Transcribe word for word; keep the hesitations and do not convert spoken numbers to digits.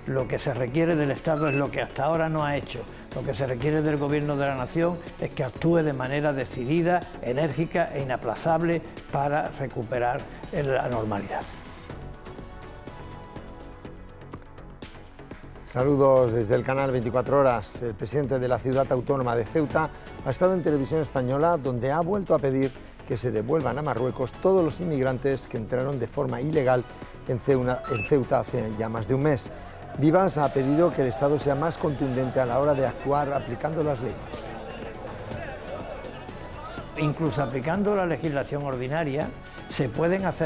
Lo que se requiere del Estado es lo que hasta ahora no ha hecho. Lo que se requiere del Gobierno de la Nación es que actúe de manera decidida, enérgica e inaplazable para recuperar la normalidad. Saludos desde el canal veinticuatro horas. El presidente de la ciudad autónoma de Ceuta ha estado en televisión española, donde ha vuelto a pedir que se devuelvan a Marruecos todos los inmigrantes que entraron de forma ilegal en Ceuta hace ya más de un mes. Vivas ha pedido que el Estado sea más contundente a la hora de actuar aplicando las leyes. Incluso aplicando la legislación ordinaria, se pueden hacer